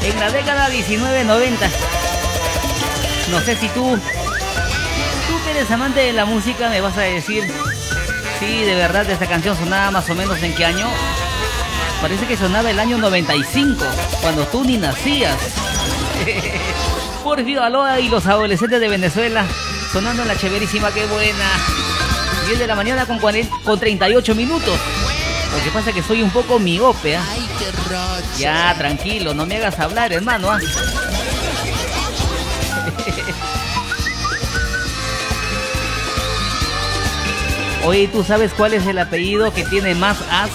en la década 1990. No sé si tú que eres amante de la música me vas a decir si de verdad esta canción sonaba más o menos en qué año. Parece que sonaba el año 95, cuando tú ni nacías. Porfirio Aloa y los adolescentes de Venezuela, sonando en la chéverísima, qué buena. 10 de la mañana con 38 minutos. Lo que pasa es que soy un poco miope, ¿eh? Ay, qué roche. Ya, tranquilo, no me hagas hablar, hermano, ¿ah? Oye, ¿tú sabes cuál es el apellido que tiene más as?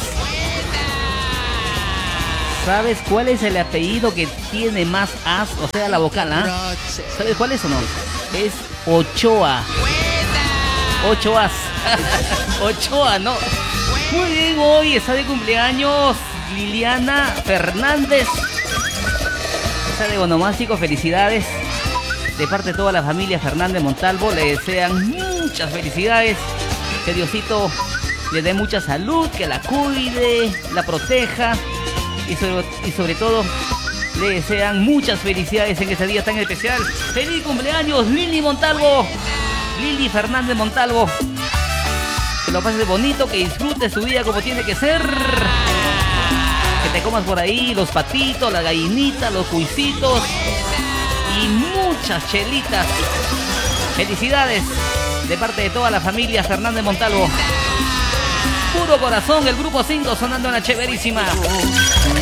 ¿Sabes cuál es el apellido que tiene más as? O sea, la vocal, ¿ah? ¿Sabes cuál es o no? Es Ochoa. Ochoas. Ochoa, ¿no? Muy bien, hoy está de cumpleaños Liliana Fernández. Está de onomástico, felicidades. De parte de toda la familia Fernández Montalvo, le desean muchas felicidades. Que Diosito le dé mucha salud, que la cuide, la proteja. Y sobre todo, le desean muchas felicidades en este día tan especial. ¡Feliz cumpleaños, Lili Montalvo! Lili Fernández Montalvo. Que lo pases bonito, que disfrutes tu vida como tiene que ser. Que te comas por ahí los patitos, la gallinita, los cuisitos y muchas chelitas. Felicidades de parte de toda la familia Fernández Montalvo. Puro corazón, el grupo 5 sonando en la chéverísima.